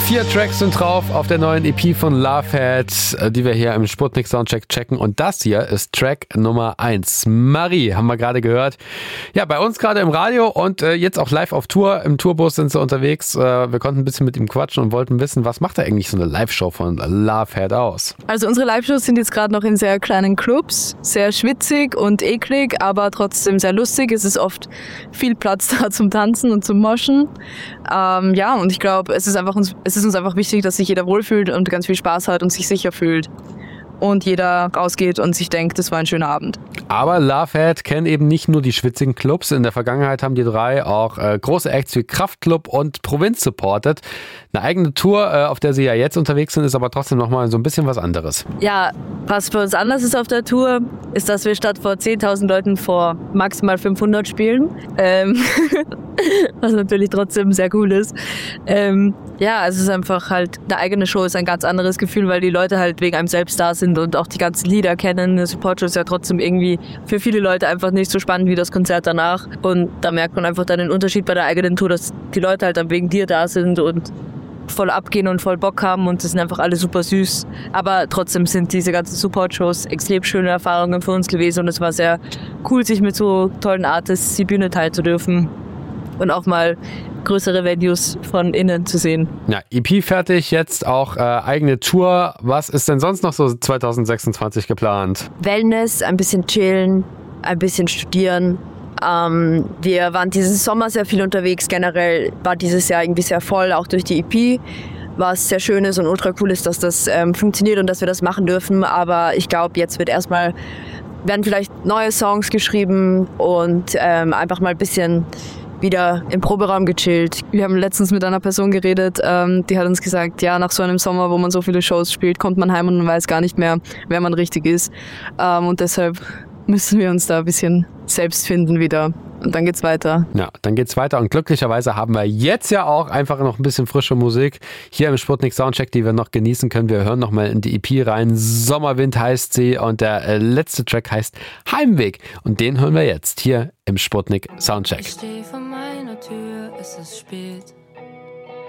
4 Tracks sind drauf auf der neuen EP von Lovehead, die wir hier im Sputnik Soundcheck checken. Und das hier ist Track Nummer 1. Marie, haben wir gerade gehört. Ja, bei uns gerade im Radio und jetzt auch live auf Tour. Im Tourbus sind sie unterwegs. Wir konnten ein bisschen mit ihm quatschen und wollten wissen, was macht da eigentlich so eine Live-Show von Lovehead aus? Also unsere Live-Shows sind jetzt gerade noch in sehr kleinen Clubs. Sehr schwitzig und eklig, aber trotzdem sehr lustig. Es ist oft viel Platz da zum Tanzen und zum Moschen. Und ich glaube, es ist uns einfach wichtig, dass sich jeder wohlfühlt und ganz viel Spaß hat und sich sicher fühlt. Und jeder rausgeht und sich denkt, das war ein schöner Abend. Aber Lovehead kennen eben nicht nur die schwitzigen Clubs. In der Vergangenheit haben die drei auch große Acts wie Kraftklub und Provinz supportet. Eine eigene Tour, auf der sie ja jetzt unterwegs sind, ist aber trotzdem nochmal so ein bisschen was anderes. Ja, was für uns anders ist auf der Tour, ist, dass wir statt vor 10.000 Leuten vor maximal 500 spielen. Was natürlich trotzdem sehr cool ist. Es ist einfach halt, eine eigene Show ist ein ganz anderes Gefühl, weil die Leute halt wegen einem selbst da sind und auch die ganzen Lieder kennen. Eine Support-Show ist ja trotzdem irgendwie für viele Leute einfach nicht so spannend wie das Konzert danach. Und da merkt man einfach dann den Unterschied bei der eigenen Tour, dass die Leute halt dann wegen dir da sind und voll abgehen und voll Bock haben und das sind einfach alle super süß. Aber trotzdem sind diese ganzen Support-Shows extrem schöne Erfahrungen für uns gewesen und es war sehr cool, sich mit so tollen Artists die Bühne teilen zu dürfen und auch mal größere Venues von innen zu sehen. Ja, EP fertig, jetzt auch eigene Tour. Was ist denn sonst noch so 2026 geplant? Wellness, ein bisschen chillen, ein bisschen studieren. Wir waren diesen Sommer sehr viel unterwegs. Generell war dieses Jahr irgendwie sehr voll, auch durch die EP. Was sehr schön ist und ultra cool ist, dass das funktioniert und dass wir das machen dürfen. Aber ich glaube, jetzt werden vielleicht neue Songs geschrieben und einfach mal ein bisschen wieder im Proberaum gechillt. Wir haben letztens mit einer Person geredet, die hat uns gesagt, ja, nach so einem Sommer, wo man so viele Shows spielt, kommt man heim und man weiß gar nicht mehr, wer man richtig ist. Und deshalb müssen wir uns da ein bisschen selbst finden wieder. Und dann geht's weiter. Ja, dann geht's weiter und glücklicherweise haben wir jetzt ja auch einfach noch ein bisschen frische Musik hier im Sputnik Soundcheck, die wir noch genießen können. Wir hören nochmal in die EP rein. Sommerwind heißt sie und der letzte Track heißt Heimweg und den hören wir jetzt hier im Sputnik Soundcheck. Ich stehe vor meiner Tür, es ist spät.